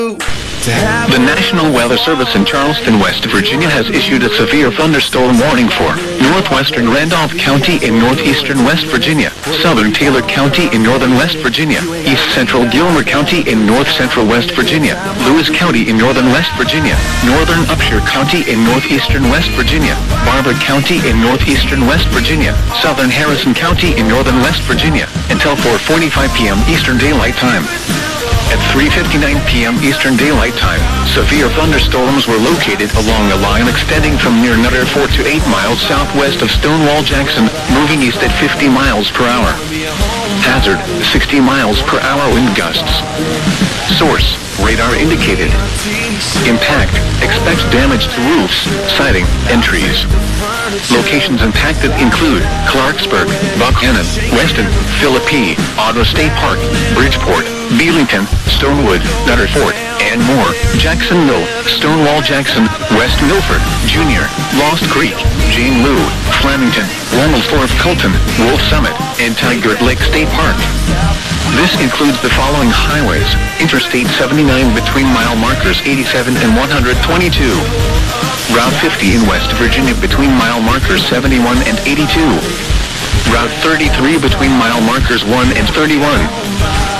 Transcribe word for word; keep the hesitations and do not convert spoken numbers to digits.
The National Weather Service in Charleston, West Virginia has issued a severe thunderstorm warning for northwestern Randolph County in northeastern West Virginia, southern Taylor County in northern West Virginia, east central Gilmer County in north central West Virginia, Lewis County in northern West Virginia, northern Upshur County in northeastern West Virginia, Barber County in northeastern West Virginia, southern Harrison County in northern West Virginia, until four forty-five p m Eastern Daylight Time. At three fifty-nine p m Eastern Daylight Time, severe thunderstorms were located along a line extending from near Nutter Fort to eight miles southwest of Stonewall Jackson, moving east at fifty miles per hour. Hazard, sixty miles per hour wind gusts. Source, radar indicated. Impact, expects damage to roofs, siding, and trees. Locations impacted include Clarksburg, Buckhannon, Weston, Philippi, Otto State Park, Bridgeport, Belington, Stonewood, Nutter Fort, and more. Jacksonville, Stonewall Jackson, West Milford, Junior, Lost Creek, Jane Lou, Flemington, Womelsdorf, Colton, Wolf Summit, and Tigard Lake State Park. This includes the following highways: Interstate seventy-nine between mile markers eighty-seven and one hundred twenty-two. Route fifty in West Virginia between mile markers seventy-one and eighty-two. Route thirty-three between mile markers one and thirty-one.